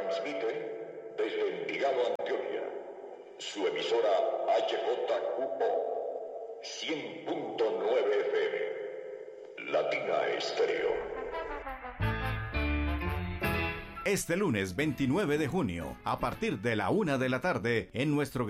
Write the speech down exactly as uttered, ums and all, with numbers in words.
Transmite desde Envigado, Antioquia, su emisora H J Q O cien punto nueve F M, Latina Estéreo. Este lunes veintinueve de junio, a partir de la una de la tarde, en nuestro